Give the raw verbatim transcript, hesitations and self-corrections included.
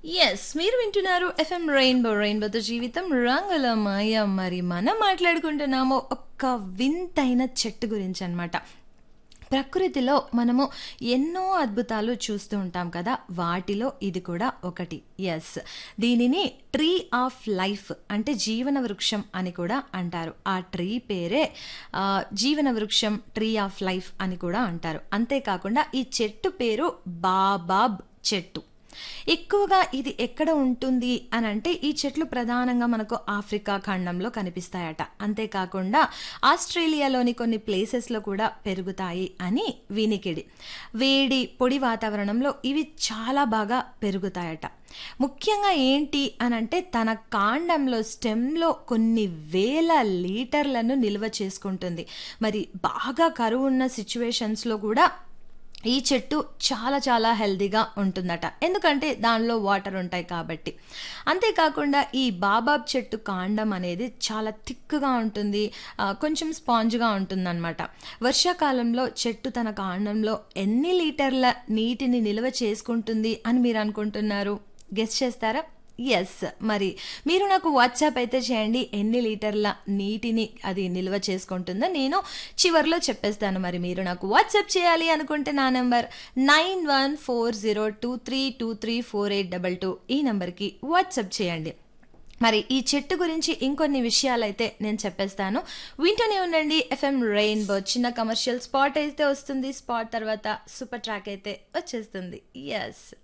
Yes. మీరు వింటున్నారు FM rainbow. రెయిన్బోతో జీవితం రంగుల మాయ. మరి మనం మాట్లాడుకుంటున్నాము ఒక్క వింతైన చెట్టు గురించనమాట. ప్రకృతిలో మనము ఎన్నో అద్భుతాలు చూస్తూ ఉంటాం కదా! వాటిలో ఇది కూడా ఒకటి. యెస్. దీనిని ట్రీ ఆఫ్ లైఫ్ అంటే జీవన వృక్షం అని కూడా అంటారు. ఆ ట్రీ పేరే ఆహ్, జీవన వృక్షం, ట్రీ ఆఫ్ లైఫ్ అని కూడా అంటారు. అంతేకాకుండా ఈ చెట్టు పేరు బాబాబ్ చెట్టు. ఎక్కువగా ఇది ఎక్కడ ఉంటుంది అని అంటే ఈ చెట్లు ప్రధానంగా మనకు ఆఫ్రికా ఖండంలో కనిపిస్తాయట. అంతేకాకుండా ఆస్ట్రేలియాలోని కొన్ని ప్లేసెస్లో కూడా పెరుగుతాయి అని వినికిడి. వేడి పొడి వాతావరణంలో ఇవి చాలా బాగా పెరుగుతాయట. ముఖ్యంగా ఏంటి అని అంటే తన కాండంలో స్టెమ్లో కొన్ని వేల లీటర్లను నిల్వ చేసుకుంటుంది. మరి బాగా కరువు ఉన్న సిచ్యువేషన్స్లో కూడా ఈ చెట్టు చాలా చాలా హెల్తీగా ఉంటుందట. ఎందుకంటే దానిలో వాటర్ ఉంటాయి కాబట్టి. అంతేకాకుండా ఈ బాబాబ్ చెట్టు కాండం అనేది చాలా థిక్గా ఉంటుంది. ఆ, కొంచెం స్పాంజ్గా ఉంటుందన్నమాట. వర్షాకాలంలో చెట్టు తన కాండంలో ఎన్ని లీటర్ల నీటిని నిల్వ చేసుకుంటుంది అని మీరు అనుకుంటున్నారు? గెస్ చేస్తారా? ఎస్. మరి మీరు నాకు వాట్సాప్ అయితే చేయండి ఎన్ని లీటర్ల నీటిని అది నిల్వ చేసుకుంటుందో నేను చివర్లో చెప్పేస్తాను. మరి మీరు నాకు వాట్సాప్ చేయాలి అనుకుంటే నా number nine one four zero two three two three four eight double two ఈ నెంబర్కి వాట్సాప్ చేయండి. మరి ఈ చెట్టు గురించి ఇంకొన్ని విషయాలైతే నేను చెప్పేస్తాను. వింటూనే ఉండండి ఎఫ్ఎం రెయిన్బో. చిన్న కమర్షియల్ స్పాట్ అయితే వస్తుంది. స్పాట్ తర్వాత సూపర్ ట్రాక్ అయితే వచ్చేస్తుంది. ఎస్.